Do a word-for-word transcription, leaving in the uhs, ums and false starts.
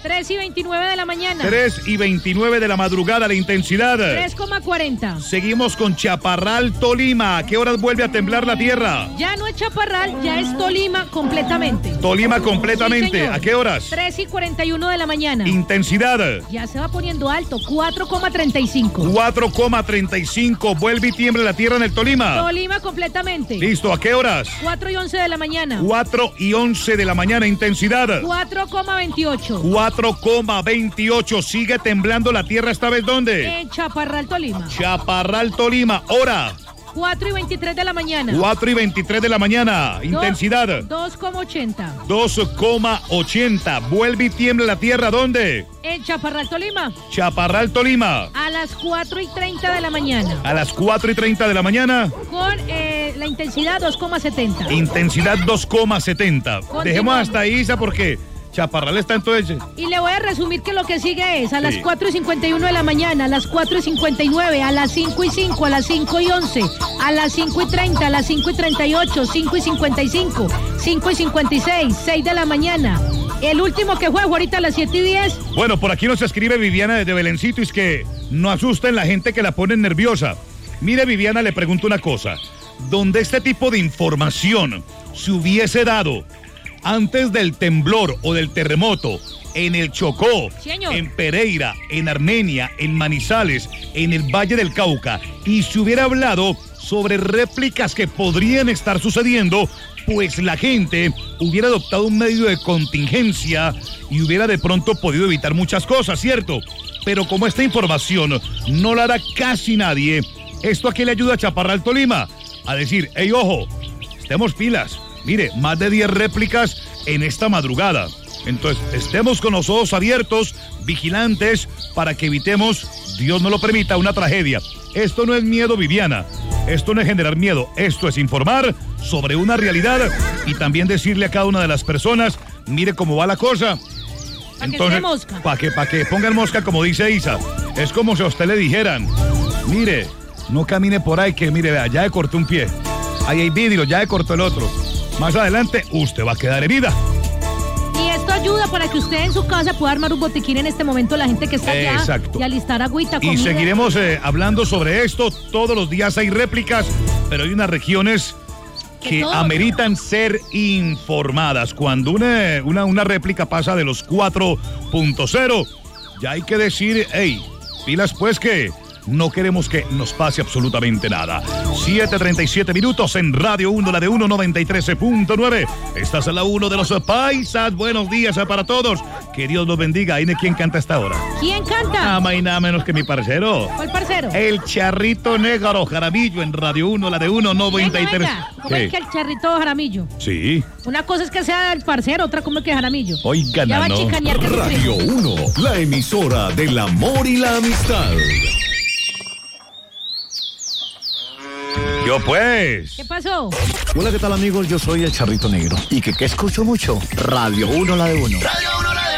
tres y veintinueve de la mañana. tres y veintinueve de la madrugada, la intensidad. tres coma cuarenta. Seguimos con Chaparral, Tolima. ¿A qué horas vuelve a temblar la tierra? Ya no es Chaparral, ya es Tolima completamente. Tolima completamente. Sí, ¿A qué horas? tres y cuarenta y uno de la mañana. Intensidad. Ya se va poniendo alto, cuatro coma treinta y cinco. cuatro coma treinta y cinco. Vuelve y tiembla la tierra en el Tolima. Tolima completamente. Listo, ¿a qué horas? cuatro y once de la mañana. cuatro y once de la mañana, intensidad. cuatro coma veintiocho. cuatro coma veintiocho. Sigue temblando la tierra, esta vez ¿dónde? En Chaparral, Tolima. Chaparral, Tolima. Hora. cuatro y veintitrés de la mañana. cuatro y veintitrés de la mañana. Intensidad. dos coma ochenta. dos coma ochenta. Vuelve y tiembla la tierra, ¿dónde? En Chaparral, Tolima. Chaparral, Tolima. A las cuatro y treinta de la mañana. A las cuatro y treinta de la mañana. Con eh, la intensidad dos coma setenta. Intensidad dos coma setenta. Continuamos. Dejemos hasta ahí, Isa, porque Chaparral está entonces. Y le voy a resumir que lo que sigue es a las Sí. cuatro y cincuenta y uno de la mañana, a las cuatro y cincuenta y nueve, a las cinco y cinco, a las cinco y once, a las cinco y treinta, a las cinco y treinta y ocho, cinco y cincuenta y cinco, cinco y cincuenta y seis, seis de la mañana. El último que juego ahorita a las siete y diez. Bueno, por aquí nos escribe Viviana desde Belencito y es que no asusten la gente que la pone nerviosa. Mire, Viviana, le pregunto una cosa. Donde este tipo de información se hubiese dado antes del temblor o del terremoto, en el Chocó, Señor. en Pereira, en Armenia, en Manizales, en el Valle del Cauca, y se hubiera hablado sobre réplicas que podrían estar sucediendo, pues la gente hubiera adoptado un medio de contingencia y hubiera de pronto podido evitar muchas cosas, ¿cierto? Pero como esta información no la da casi nadie, ¿esto a qué le ayuda a Chaparral, Tolima? A decir, hey, ojo, estemos pilas. Mire, más de diez réplicas en esta madrugada. Entonces, estemos con los ojos abiertos, vigilantes, para que evitemos, Dios no lo permita, una tragedia. Esto no es miedo, Viviana. Esto no es generar miedo. Esto es informar sobre una realidad y también decirle a cada una de las personas, mire cómo va la cosa. Para que esté mosca. Para que, pa que pongan mosca, como dice Isa. Es como si a usted le dijeran, mire, no camine por ahí, que mire, vea, ya le cortó un pie. Ahí hay vidrio, ya le cortó el otro. Más adelante, usted va a quedar herida. Y esto ayuda para que usted en su casa pueda armar un botiquín en este momento, la gente que está allá. Exacto. Y alistar agüita, comida. Y seguiremos eh, hablando sobre esto. Todos los días hay réplicas, pero hay unas regiones que todo, ameritan ser informadas. Cuando una, una, una réplica pasa de los cuatro punto cero, ya hay que decir, hey, pilas pues que no queremos que nos pase absolutamente nada. siete treinta y siete minutos en Radio uno, la de uno noventa y tres punto nueve. Estás en la uno de los paisas. Buenos días para todos. Que Dios los bendiga. ¿Y quién canta a esta hora? ¿Quién canta? Nada más y nada menos que mi parcero. ¿Cuál parcero? El Charrito Negro Jaramillo en Radio uno, la de uno noventa y tres. Venga, venga. ¿Cómo es que el Charrito Jaramillo? Sí. Una cosa es que sea el parcero, otra como es que Jaramillo. Oigan, ya va no. a chicanear que Radio uno, la emisora del amor y la amistad. Yo pues. ¿Qué pasó? Hola, ¿qué tal, amigos? Yo soy el Charrito Negro. ¿Y que, que escucho mucho? Radio uno, la de uno.